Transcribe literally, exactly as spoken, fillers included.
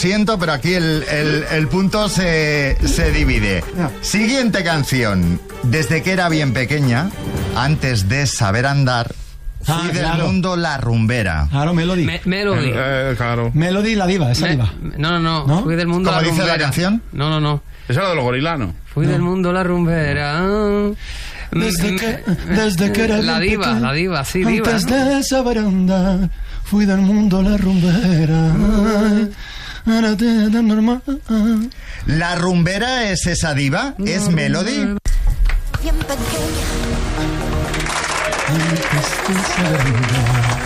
siento, pero aquí el, el, el punto se, se divide. Siguiente canción. Desde que era bien pequeña, antes de saber andar, fui Ah, del claro. mundo la rumbera. Claro, Melody. Me- Melody. Eh, claro. Melody, la diva, esa Me- diva. no, no, no, ¿No? Fui del mundo ¿Cómo la dice la rumbera. canción? No, no, no. Eso era de los gorilanos. Fui del mundo la rumbera. Desde que, desde que era La bien diva, pequeña, la diva, sí, diva. Antes de saber andar, fui del mundo la rumbera. Ay, ahora te da normal. ¿La rumbera es esa diva? ¿Es Melody? Bien pequeña. Antes de saber andar.